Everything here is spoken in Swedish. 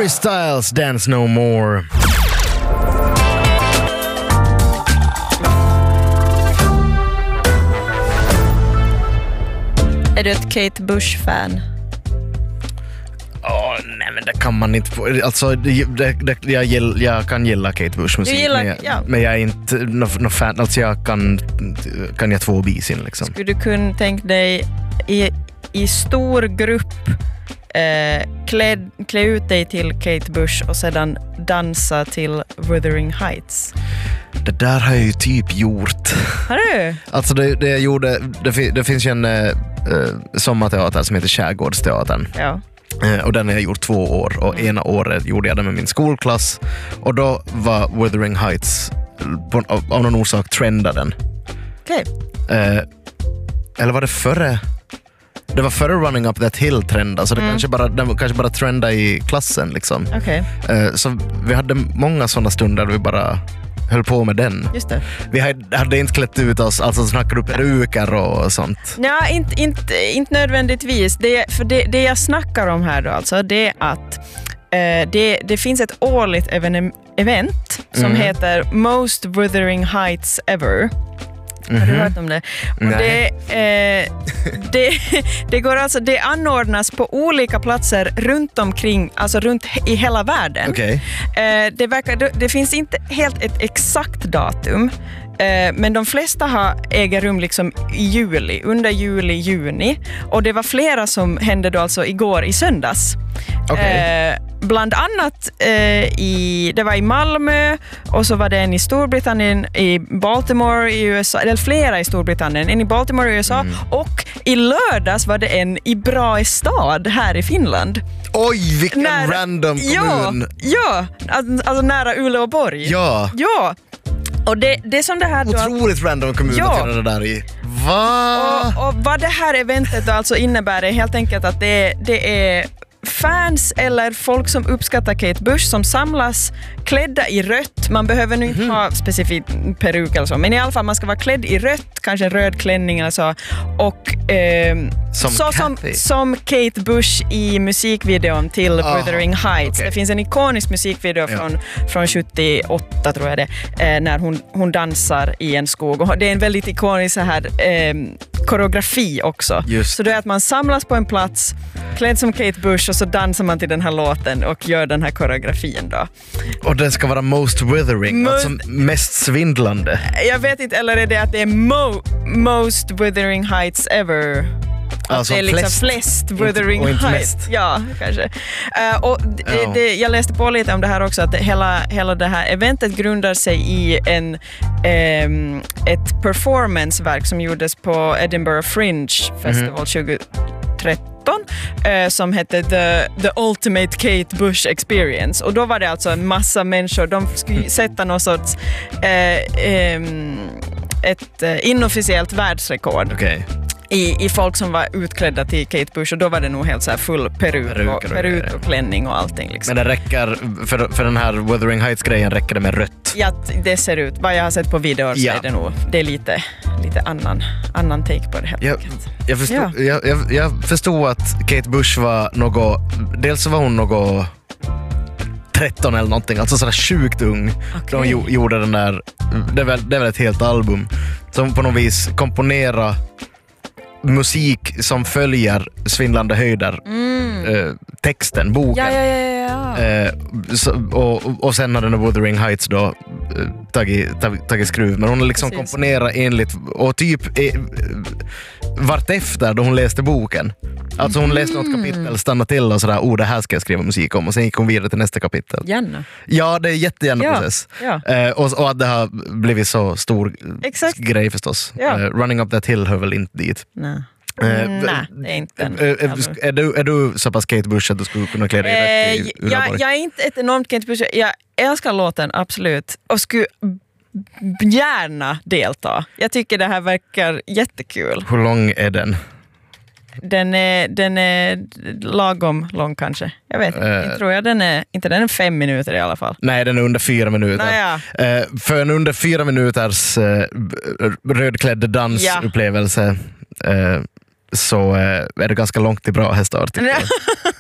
Harry Styles, Dance No More. Är du ett Kate Bush-fan? Nej, men det kan man inte få. Alltså, jag kan gilla Kate Bush musik, men jag är inte någon fan. Alltså, jag kan jag två bisin liksom. Skulle du kunna tänka dig i stor grupp klä ut dig till Kate Bush och sedan dansa till Wuthering Heights? Det där har jag ju typ gjort. Har du? Alltså det jag gjorde, det finns ju en sommarteater som heter Skärgårdsteatern. Ja. Och den har jag gjort 2 år. Och ena året gjorde jag det med min skolklass. Och då var Wuthering Heights av någon orsak trendade. Okej. Eller var det före? Det var före Running Up That Hill trenda. Så det kanske bara trenda i klassen liksom. Okej. Så vi hade många sådana stunder där vi bara höll på med den. Just det. Vi hade inte klätt ut oss, alltså snackade upp peruker och sånt. Nej, inte nödvändigtvis. Det jag snackar om här då alltså, det är att det finns ett årligt event som heter Most Wuthering Heights Ever. Har du hört om det? Och det går alltså, det anordnas på olika platser runt omkring, alltså runt i hela världen. Okay. Det finns inte helt ett exakt datum, men de flesta äger rum liksom i juli, under juni. Och det var flera som hände då alltså igår i söndags. Okay. Bland annat det var i Malmö, och så var det en i Storbritannien, i Baltimore i USA, eller flera i Storbritannien, en i Baltimore i USA, och i lördags var det en i Brastad här i Finland. Oj, vilken random kommun. Ja, alltså nära Uleåborg. Ja. Och det som det här då, otroligt random kommun att göra det där i. Va? Och vad det här eventet då alltså innebär är helt enkelt att det är fans eller folk som uppskattar Kate Bush som samlas klädda i rött. Man behöver nu inte ha specifikt peruk eller så, men i alla fall man ska vara klädd i rött, kanske en röd klänning eller så. Och som Kate Bush i musikvideon till Wuthering Heights. Okay. Det finns en ikonisk musikvideo från 78 tror jag det, när hon dansar i en skog. Och det är en väldigt ikonisk så här koreografi också. Just. Så det är att man samlas på en plats klädd som Kate Bush och så dansar man till den här låten och gör den här koreografin då. Och den ska vara most withering, alltså mest svindlande. Jag vet inte, eller är det att det är most withering heights ever? Alltså det är liksom flest Wuthering Heights. Ja, kanske. Jag läste på lite om det här också, att hela det här eventet grundar sig i ett performanceverk som gjordes på Edinburgh Fringe Festival 2013 som hette The Ultimate Kate Bush Experience. Och då var det alltså en massa människor, de skulle sätta någon sorts ett inofficiellt världsrekord. Okej. I folk som var utklädda till Kate Bush, och då var det nog helt så här full peruk och klänning och allting liksom. Men det räcker för den här Wuthering Heights-grejen, räcker det med rött? Ja, det ser ut. Vad jag har sett på videor så är det nog, det är lite annan take på det helt enkelt. Jag förstod att Kate Bush var något, dels så var hon något 13 eller någonting, alltså sådär sjukt ung. Okay. De gjorde den där, det är väl ett helt album som på något vis komponera musik som följer svindlande höjder, texten, boken. Och sen har den Wuthering Heights då tagit skruv, men hon har liksom komponerat enligt och typ vart efter då hon läste boken. Alltså hon läste något kapitel, stannade till och sådär, det här ska jag skriva musik om, och sen gick hon vidare till nästa kapitel. Gärna. Ja, det är jättegärna process. Ja. Och att det har blivit så stor grej förstås. Running Up That Hill hör väl inte dit. Nej. Nej, det är inte den. Är du så pass Kate Bush att du skulle kunna klä dig rätt i Uleåborg? Jag är inte ett enormt Kate Bush. Jag älskar låten, absolut. Och skulle gärna delta. Jag tycker det här verkar jättekul. Hur lång är den? Den är lagom lång kanske. Jag vet inte. Tror jag den är 5 minuter i alla fall. Nej, den är under 4 minuter. Naja. För en under 4 minuters rödklädd dansupplevelse så är det ganska långt till bra hästar.